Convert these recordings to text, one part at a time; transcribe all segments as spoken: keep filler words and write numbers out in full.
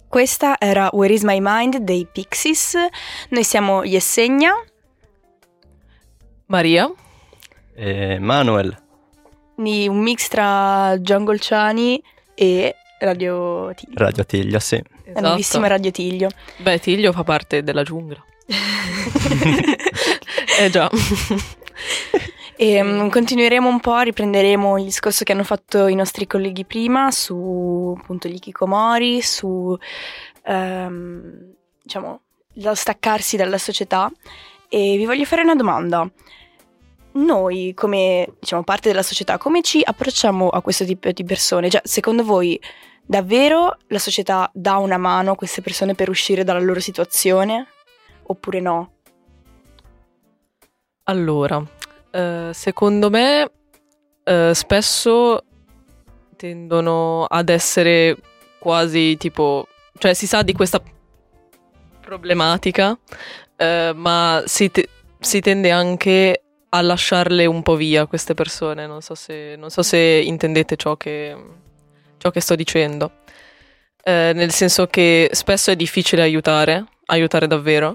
Questa era Where is my mind dei Pixies. Noi siamo Yesenia, Maria e Manuel. di un mix tra Jungle Chani e Radio Tiglio. Radio Tiglio, sì. La nuovissima Radio Tiglio. Beh, Tiglio fa parte della giungla. Eh già. E um, continueremo un po', riprenderemo il discorso che hanno fatto i nostri colleghi prima su appunto gli hikikomori, su um, diciamo lo staccarsi dalla società. E vi voglio fare una domanda. Noi, come diciamo parte della società, come ci approcciamo a questo tipo di persone? Cioè, secondo voi davvero la società dà una mano a queste persone per uscire dalla loro situazione? Oppure no? Allora, eh, secondo me eh, spesso tendono ad essere quasi tipo, cioè si sa di questa problematica, eh, ma si, te- si tende anche a lasciarle un po' via queste persone. Non so se, non so se intendete ciò che, ciò che sto dicendo, eh, nel senso che spesso è difficile aiutare, aiutare davvero,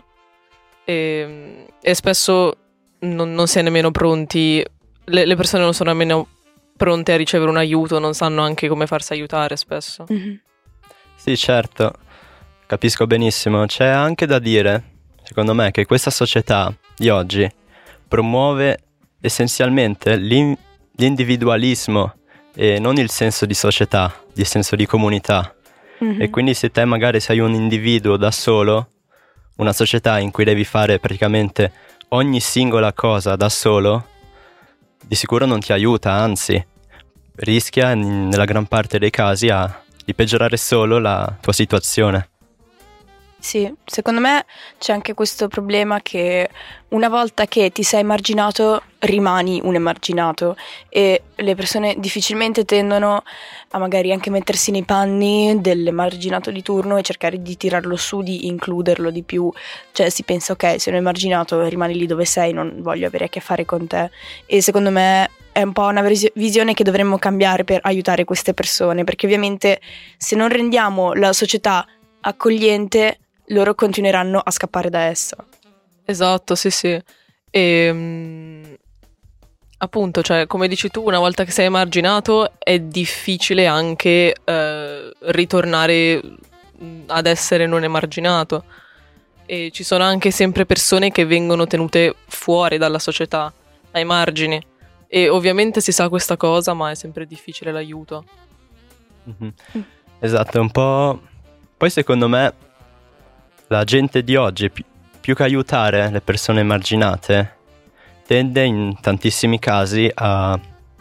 e, e spesso non, non si è nemmeno pronti, le, le persone non sono nemmeno pronte a ricevere un aiuto, non sanno anche come farsi aiutare spesso. Mm-hmm. Sì, certo, capisco benissimo. C'è anche da dire, secondo me, che questa società di oggi promuove essenzialmente l'in- l'individualismo e non il senso di società, il senso di comunità. Mm-hmm. E quindi se te magari sei un individuo da solo, una società in cui devi fare praticamente ogni singola cosa da solo, di sicuro non ti aiuta, anzi rischia in- nella gran parte dei casi a, di peggiorare solo la tua situazione. Sì, secondo me c'è anche questo problema che una volta che ti sei emarginato rimani un emarginato, e le persone difficilmente tendono a magari anche mettersi nei panni dell'emarginato di turno e cercare di tirarlo su, di includerlo di più. Cioè si pensa, ok, sei un emarginato, rimani lì dove sei, non voglio avere a che fare con te. E secondo me è un po' una vis- visione che dovremmo cambiare per aiutare queste persone, perché ovviamente se non rendiamo la società accogliente, loro continueranno a scappare da essa. Esatto, sì, sì. E mh, appunto, cioè, come dici tu, una volta che sei emarginato è difficile anche eh, ritornare ad essere non emarginato. E ci sono anche sempre persone che vengono tenute fuori dalla società, ai margini. E ovviamente si sa questa cosa, ma è sempre difficile l'aiuto. Mm-hmm. Esatto, è un po'. Poi secondo me la gente di oggi, pi- più che aiutare le persone emarginate, tende in tantissimi casi a,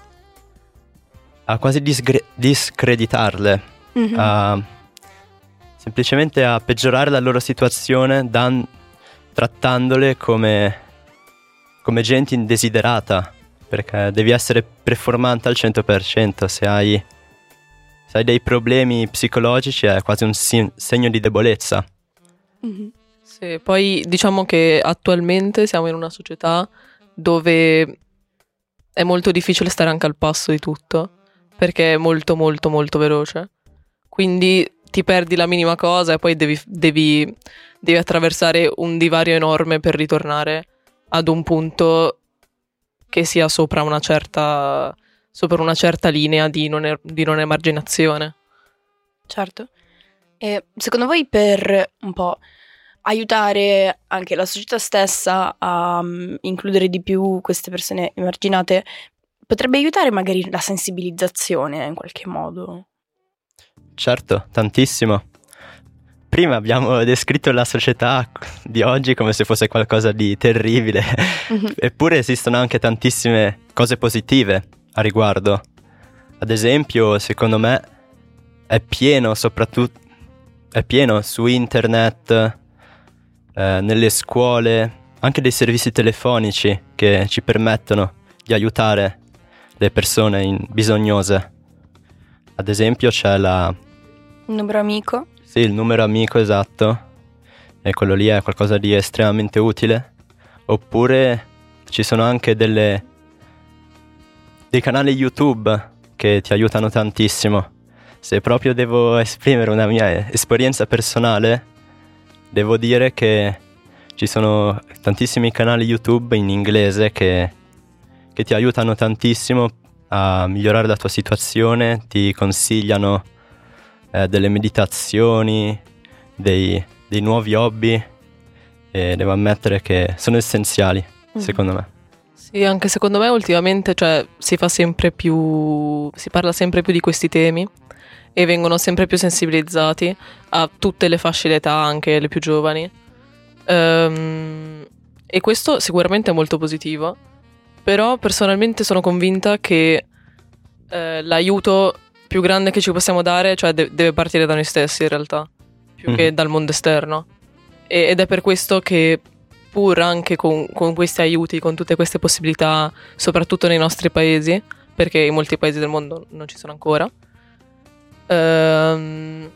a quasi disgre- discreditarle, mm-hmm. a semplicemente a peggiorare la loro situazione, dan- trattandole come, come gente indesiderata, perché devi essere performante al cento per cento. Se hai, se hai dei problemi psicologici è quasi un si- segno di debolezza. Mm-hmm. Sì, poi diciamo che attualmente siamo in una società dove è molto difficile stare anche al passo di tutto, perché è molto molto molto veloce, quindi ti perdi la minima cosa e poi devi, devi, devi attraversare un divario enorme per ritornare ad un punto che sia sopra una certa, sopra una certa linea di non, er- di non emarginazione. Certo. E secondo voi, per un po' aiutare anche la società stessa a um, includere di più queste persone emarginate, potrebbe aiutare magari la sensibilizzazione in qualche modo? Certo, tantissimo. Prima abbiamo descritto la società di oggi come se fosse qualcosa di terribile, mm-hmm. Eppure esistono anche tantissime cose positive a riguardo. Ad esempio, secondo me, è pieno soprattutto è pieno su internet, eh, nelle scuole, anche dei servizi telefonici che ci permettono di aiutare le persone in bisognose. Ad esempio c'è la... Il numero amico? Sì, il numero amico, esatto. E quello lì è qualcosa di estremamente utile. Oppure ci sono anche delle... dei canali YouTube che ti aiutano tantissimo. se proprio devo esprimere una mia esperienza personale, devo dire che ci sono tantissimi canali YouTube in inglese che, che ti aiutano tantissimo a migliorare la tua situazione, ti consigliano eh, delle meditazioni, dei, dei nuovi hobby, e devo ammettere che sono essenziali, mm. secondo me. Sì, anche secondo me ultimamente, cioè, si fa sempre più, si parla sempre più di questi temi e vengono sempre più sensibilizzati a tutte le fasce d'età, anche le più giovani. Um, e questo sicuramente è molto positivo, però personalmente sono convinta che eh, l'aiuto più grande che ci possiamo dare, cioè de- deve partire da noi stessi in realtà, più mm. che dal mondo esterno. E- ed è per questo che pur anche con, con questi aiuti, con tutte queste possibilità, soprattutto nei nostri paesi, perché in molti paesi del mondo non ci sono ancora, ehm,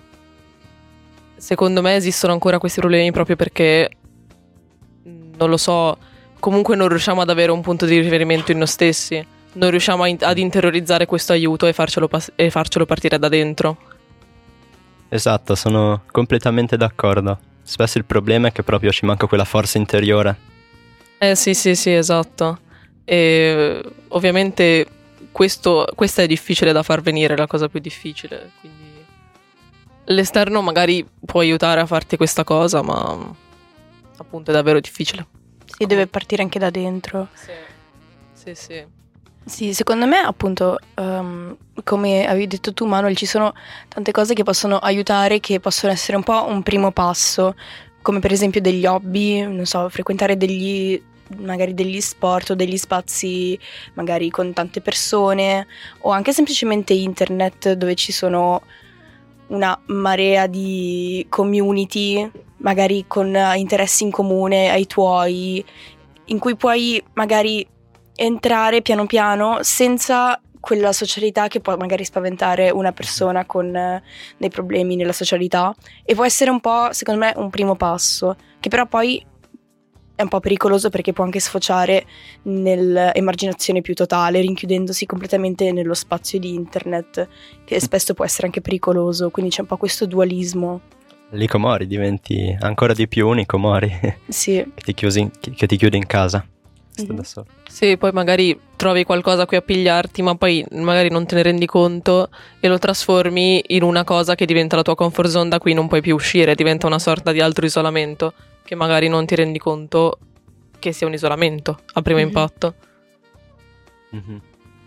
secondo me esistono ancora questi problemi proprio perché, non lo so, comunque non riusciamo ad avere un punto di riferimento in noi stessi, non riusciamo in- ad interiorizzare questo aiuto e farcelo, pas- e farcelo partire da dentro. Esatto, sono completamente d'accordo. Spesso il problema è che proprio ci manca quella forza interiore. Eh sì, sì, sì, esatto. E ovviamente questo, questa è difficile da far venire, la cosa più difficile. Quindi l'esterno magari può aiutare a farti questa cosa, ma appunto è davvero difficile. Sì, deve partire anche da dentro. Sì, sì, sì. Sì, secondo me appunto, um, come avevi detto tu Manuel, ci sono tante cose che possono aiutare, che possono essere un po' un primo passo, come per esempio degli hobby, non so, frequentare degli magari degli sport o degli spazi magari con tante persone, o anche semplicemente internet dove ci sono una marea di community, magari con interessi in comune ai tuoi, in cui puoi magari entrare piano piano senza quella socialità che può magari spaventare una persona con eh, dei problemi nella socialità, e può essere un po', secondo me, un primo passo, che però poi è un po' pericoloso perché può anche sfociare nell'emarginazione più totale, rinchiudendosi completamente nello spazio di internet, che spesso può essere anche pericoloso, quindi c'è un po' questo dualismo. L'Hikikomori diventi ancora di più un Hikikomori. Sì. che, ti chiusi, che ti chiudi in casa. Mm-hmm. Da solo. Sì, poi magari trovi qualcosa a cui appigliarti, ma poi magari non te ne rendi conto e lo trasformi in una cosa che diventa la tua comfort zone da cui non puoi più uscire, diventa una sorta di altro isolamento che magari non ti rendi conto che sia un isolamento a primo mm-hmm. impatto. Mm-hmm.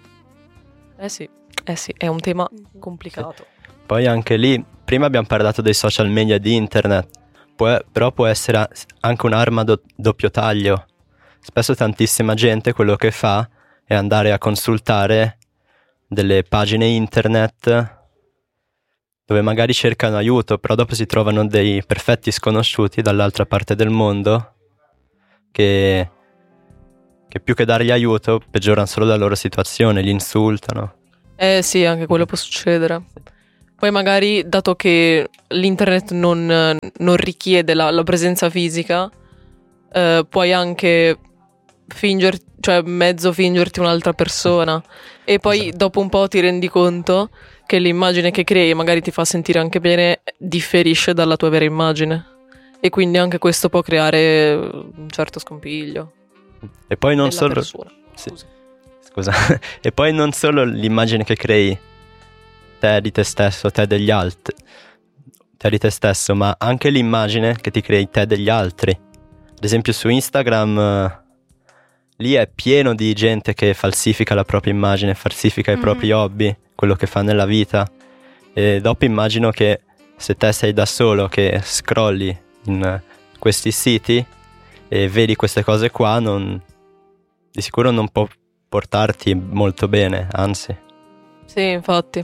Eh sì, eh sì, è un tema complicato. Sì. Poi anche lì, prima abbiamo parlato dei social media e di internet, può, però può essere anche un'arma do, doppio taglio. Spesso tantissima gente quello che fa è andare a consultare delle pagine internet dove magari cercano aiuto, però dopo si trovano dei perfetti sconosciuti dall'altra parte del mondo che, che più che dargli aiuto peggiorano solo la loro situazione, li insultano. Eh sì, anche quello può succedere. Poi magari, dato che l'internet non, non richiede la, la presenza fisica, eh, puoi anche finger, cioè mezzo fingerti un'altra persona, e poi esatto. dopo un po' ti rendi conto che l'immagine che crei magari ti fa sentire anche bene differisce dalla tua vera immagine, e quindi anche questo può creare un certo scompiglio. E poi non solo sì. Scusa. E poi non solo l'immagine che crei te di te stesso, te degli altri, te di te stesso, ma anche l'immagine che ti crei te degli altri. Ad esempio su Instagram lì è pieno di gente che falsifica la propria immagine, falsifica mm. i propri hobby, quello che fa nella vita, e dopo immagino che se te sei da solo che scrolli in questi siti e vedi queste cose qua, non, di sicuro non può portarti molto bene, anzi. Sì, infatti.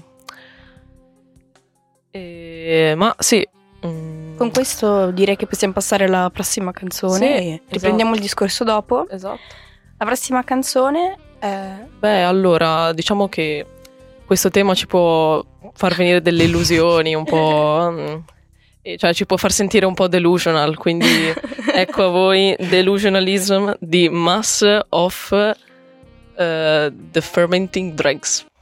E... ma sì. Mm. Con questo direi che possiamo passare alla prossima canzone, sì, e riprendiamo esatto. il discorso dopo. Esatto. La prossima canzone è... Beh, allora, diciamo che questo tema ci può far venire delle illusioni, un po'... cioè ci può far sentire un po' delusional, quindi ecco a voi Delusionalism di Mass of uh, the Fermenting Dregs.